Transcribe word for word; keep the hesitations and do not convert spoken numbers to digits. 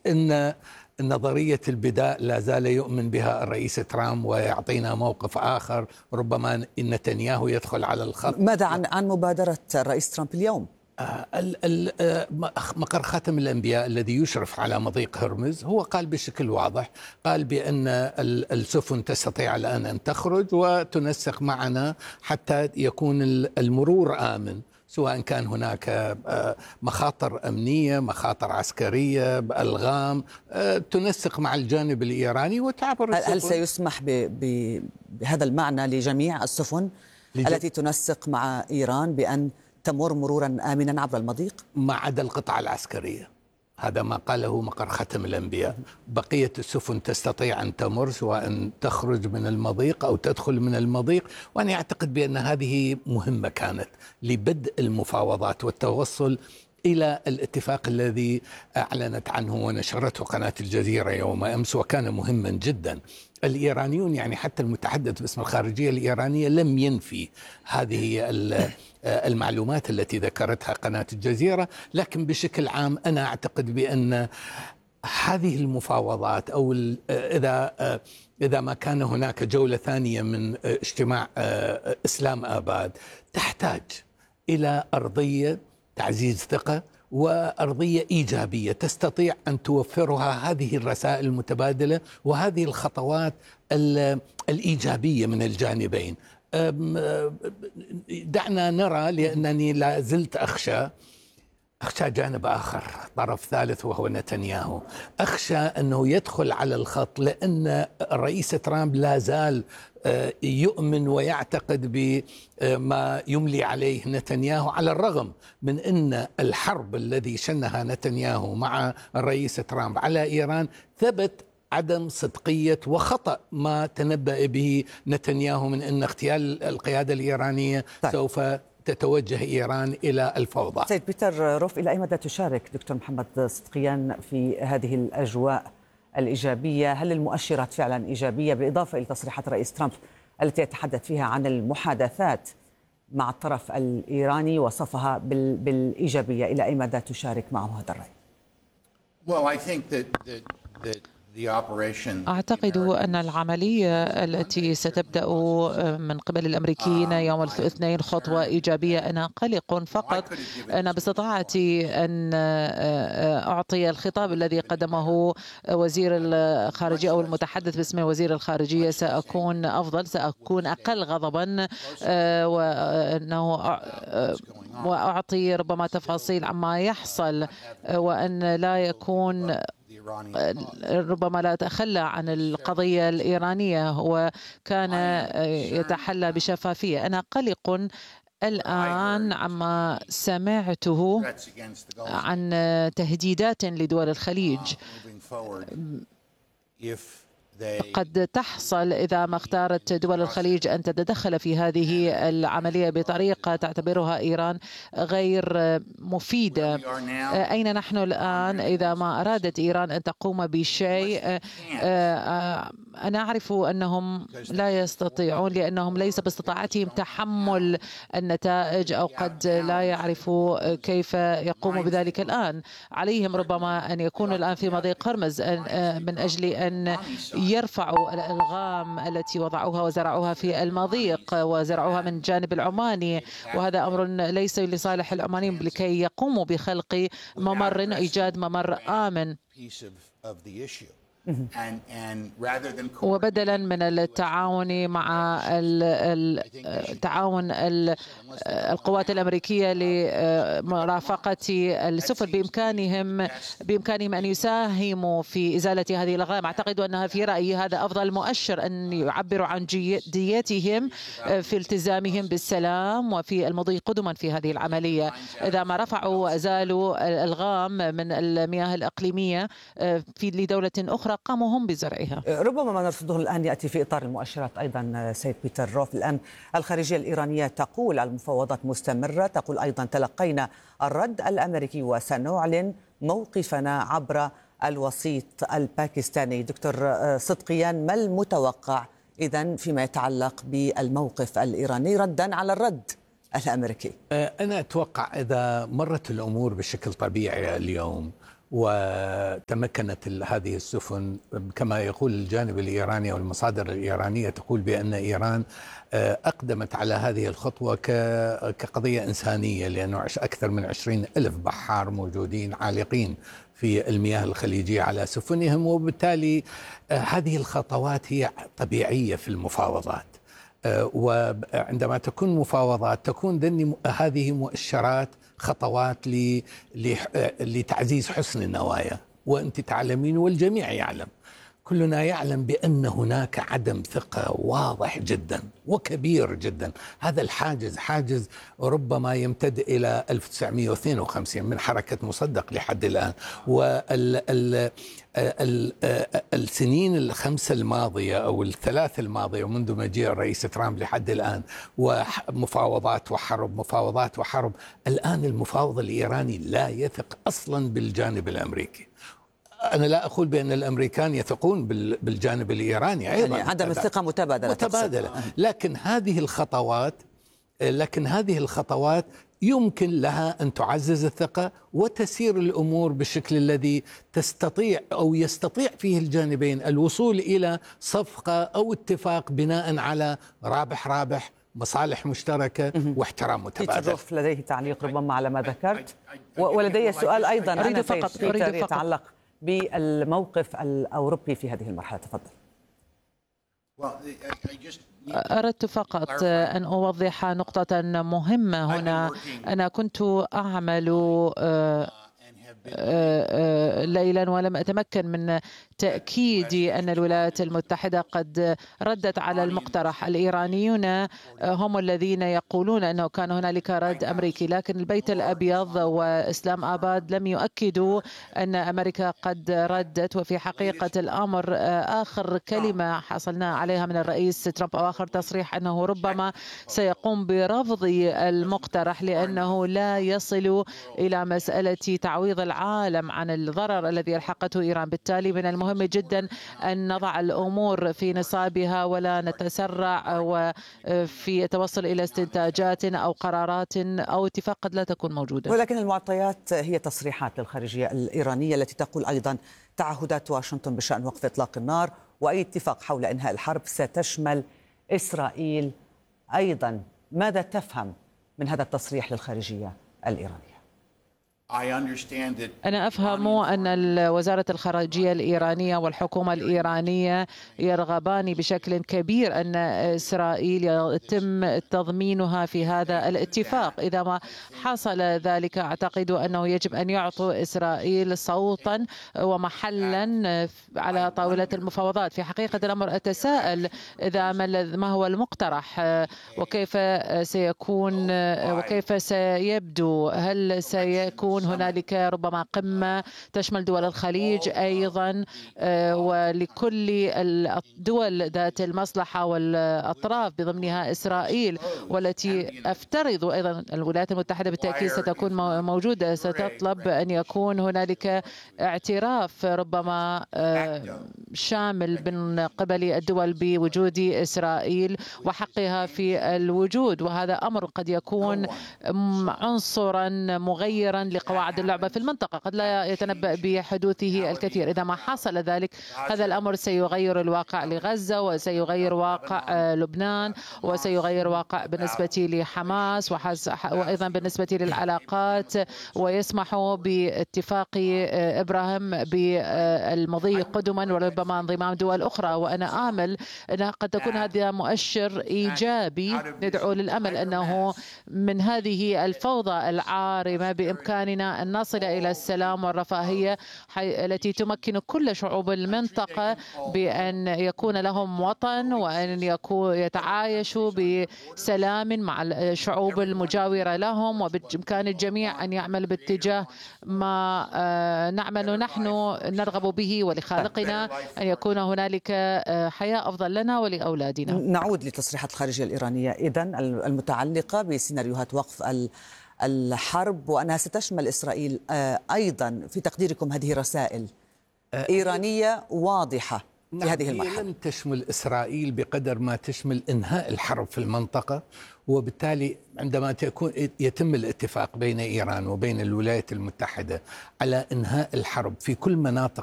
إن نظرية البداء لا زال يؤمن بها الرئيس ترامب ويعطينا موقف آخر، ربما نتنياهو يدخل على الخط. ماذا عن عن مبادرة الرئيس ترامب اليوم؟ آه آه مقر خاتم الأنبياء الذي يشرف على مضيق هرمز هو قال بشكل واضح، قال بأن السفن تستطيع الآن أن تخرج وتنسق معنا حتى يكون المرور آمن، سواء كان هناك مخاطر أمنية، مخاطر عسكرية، ألغام، تنسق مع الجانب الإيراني وتعبر السفن. هل سيسمح بهذا المعنى لجميع السفن لج... التي تنسق مع إيران بأن تمر مرورا آمنا عبر المضيق؟ ما عدا القطع العسكرية، هذا ما قاله مقر ختم الأنبياء. بقية السفن تستطيع أن تمر، سواء تخرج من المضيق أو تدخل من المضيق. وأنا أعتقد بأن هذه مهمة كانت لبدء المفاوضات والتوصل إلى الاتفاق الذي أعلنت عنه ونشرته قناة الجزيرة يوم أمس، وكان مهما جدا. الإيرانيون يعني حتى المتحدث باسم الخارجية الإيرانية لم ينفي هذه المعلومات التي ذكرتها قناة الجزيرة، لكن بشكل عام أنا أعتقد بأن هذه المفاوضات أو إذا إذا ما كان هناك جولة ثانية من اجتماع إسلام آباد تحتاج إلى أرضية تعزيز ثقة وأرضية إيجابية تستطيع أن توفرها هذه الرسائل المتبادلة وهذه الخطوات الإيجابية من الجانبين. دعنا نرى، لأنني لا زلت أخشى أخشى جانب آخر، طرف ثالث وهو نتنياهو. أخشى أنه يدخل على الخط، لأن الرئيس ترامب لا زال يؤمن ويعتقد بما يملي عليه نتنياهو، على الرغم من أن الحرب الذي شنها نتنياهو مع الرئيس ترامب على إيران ثبت عدم صدقية وخطأ ما تنبأ به نتنياهو من أن اغتيال القيادة الإيرانية طيب. سوف تتوجه إيران إلى الفوضى. سيد بيتر روف، إلى أي مدى تشارك دكتور محمد صدقيان في هذه الأجواء الإيجابية؟ هل المؤشرات فعلا إيجابية، بالإضافة إلى تصريحات الرئيس ترامب التي يتحدث فيها عن المحادثات مع الطرف الإيراني وصفها بالإيجابية؟ إلى أي مدى تشارك معه هذا الرأي؟ Well, I think that, that, that أعتقد أن العملية التي ستبدأ من قبل الأمريكيين يوم الاثنين خطوة إيجابية. أنا قلق فقط أنا باستطاعتي أن أعطي الخطاب الذي قدمه وزير الخارجية أو المتحدث باسم وزير الخارجية سأكون أفضل، سأكون أقل غضبا، وأنه وأعطي ربما تفاصيل عما يحصل، وأن لا يكون ربما لا تخلى عن القضية الإيرانية وكان يتحلى بشفافية. أنا قلق الآن عما سمعته عن تهديدات لدول الخليج قد تحصل إذا ما اختارت دول الخليج أن تتدخل في هذه العملية بطريقة تعتبرها إيران غير مفيدة. أين نحن الآن إذا ما أرادت إيران أن تقوم بشيء؟ أنا أعرف أنهم لا يستطيعون، لأنهم ليس باستطاعتهم تحمل النتائج، أو قد لا يعرفوا كيف يقوموا بذلك الآن. عليهم ربما أن يكونوا الآن في مضيق هرمز من أجل أن يرفعوا الألغام التي وضعوها وزرعوها في المضيق وزرعوها من الجانب العماني، وهذا أمر ليس لصالح العمانيين لكي يقوموا بخلق ممر، إيجاد ممر آمن. وبدلا من التعاون مع التعاون القوات الأمريكية لمرافقة السفن، بإمكانهم بإمكانهم أن يساهموا في إزالة هذه الألغام. أعتقد أنها في رأيي هذا أفضل مؤشر، أن يعبروا عن جديتهم في التزامهم بالسلام وفي المضي قدما في هذه العملية. إذا ما رفعوا وأزالوا الألغام من المياه الإقليمية في لدولة أخرى قاموا هم بزرعها. ربما ما نرصده الآن يأتي في إطار المؤشرات أيضا. سيد بيتر روف، الآن الخارجية الإيرانية تقول المفاوضات مستمرة، تقول أيضا تلقينا الرد الأمريكي وسنعلن موقفنا عبر الوسيط الباكستاني. دكتور صدقيان، ما المتوقع إذن فيما يتعلق بالموقف الإيراني ردا على الرد الأمريكي؟ أنا أتوقع إذا مرت الأمور بشكل طبيعي اليوم وتمكنت هذه السفن كما يقول الجانب الإيراني أو المصادر الإيرانية تقول بأن إيران أقدمت على هذه الخطوة كقضية إنسانية، لأنه أكثر من عشرين ألف بحار موجودين عالقين في المياه الخليجية على سفنهم، وبالتالي هذه الخطوات هي طبيعية في المفاوضات. وعندما تكون مفاوضات تكون هذه مؤشرات خطوات لتعزيز حسن النوايا، وأنت تعلمين والجميع يعلم، كلنا يعلم بأن هناك عدم ثقة واضح جدا وكبير جدا. هذا الحاجز حاجز ربما يمتد إلى ألف وتسعمئة واثنين وخمسين من حركة مصدق لحد الآن. والسنين الخمسة الماضية أو الثلاث الماضية منذ مجيء الرئيس ترامب لحد الآن، ومفاوضات وحرب مفاوضات وحرب، الآن المفاوض الإيراني لا يثق أصلا بالجانب الأمريكي. أنا لا أقول بأن الأمريكان يثقون بالجانب الإيراني أيضا، يعني عدم الثقة متبادلة متبادلة. لكن هذه الخطوات لكن هذه الخطوات يمكن لها أن تعزز الثقة وتسير الأمور بالشكل الذي تستطيع أو يستطيع فيه الجانبين الوصول إلى صفقة أو اتفاق بناء على رابح رابح، مصالح مشتركة واحترام متبادل. بيتر لديه تعليق ربما على ما ذكرت، ولدي سؤال أيضا أريد فقط أريد يتعلق بالموقف الأوروبي في هذه المرحلة. تفضل. أردت فقط أن أوضح نقطة مهمة هنا. أنا كنت أعمل ليلا ولم أتمكن من تأكيد أن الولايات المتحدة قد ردت على المقترح. الإيرانيون هم الذين يقولون أنه كان هنالك رد أمريكي، لكن البيت الأبيض وإسلام آباد لم يؤكدوا أن أمريكا قد ردت. وفي حقيقة الأمر آخر كلمة حصلنا عليها من الرئيس ترامب أو آخر تصريح أنه ربما سيقوم برفض المقترح لأنه لا يصل إلى مسألة تعويض العالم عن الضرر الذي يلحقته إيران. بالتالي من المهم جدا أن نضع الأمور في نصابها ولا نتسرع وفي التوصل إلى استنتاجات أو قرارات أو اتفاق قد لا تكون موجودة. ولكن المعطيات هي تصريحات للخارجية الإيرانية التي تقول أيضا تعهدات واشنطن بشأن وقف إطلاق النار وأي اتفاق حول إنهاء الحرب ستشمل إسرائيل أيضا. ماذا تفهم من هذا التصريح للخارجية الإيرانية؟ أنا أفهم أن وزارة الخارجية الإيرانية والحكومة الإيرانية يرغبان بشكل كبير أن إسرائيل يتم تضمينها في هذا الاتفاق. إذا ما حصل ذلك أعتقد أنه يجب أن يعطوا إسرائيل صوتا ومحلا على طاولة المفاوضات. في حقيقة الأمر أتساءل إذا ما هو المقترح وكيف سيكون وكيف سيبدو. هل سيكون هنالك ربما قمة تشمل دول الخليج أيضا ولكل الدول ذات المصلحة والأطراف بضمنها إسرائيل، والتي أفترض أيضا الولايات المتحدة بالتأكيد ستكون موجودة، ستطلب أن يكون هنالك اعتراف ربما شامل من قبل الدول بوجود إسرائيل وحقها في الوجود. وهذا أمر قد يكون عنصرا مغيرا لقواعد اللعبة في المنطقة، قد لا يتنبأ بحدوثه الكثير. إذا ما حصل ذلك هذا الأمر سيغير الواقع لغزة وسيغير واقع لبنان وسيغير واقع بالنسبة لحماس وأيضا بالنسبة للعلاقات، ويسمح باتفاق إبراهيم بالمضي قدما وربما انضمام دول أخرى. وأنا آمل أن قد تكون هذا مؤشر إيجابي ندعو للأمل أنه من هذه الفوضى العارمة بإمكاننا أن نصل إلى السلام والرفاهية التي تمكن كل شعوب المنطقة بأن يكون لهم وطن وأن يتعايشوا بسلام مع الشعوب المجاورة لهم، وبإمكان الجميع أن يعمل باتجاه ما نعمل نحن نرغب به ولخالقنا، أن يكون هنالك حياة أفضل لنا ولأولادنا. نعود لتصريحات الخارجية الإيرانية إذن المتعلقة بسيناريوهات وقف الحرب وأنها ستشمل إسرائيل أيضا. في تقديركم هذه رسائل إيرانية واضحة في هذه هي المرحلة؟ لم تشمل إسرائيل بقدر ما تشمل إنهاء الحرب في المنطقة، وبالتالي عندما تكون يتم الاتفاق بين إيران وبين الولايات المتحدة على إنهاء الحرب في كل مناطق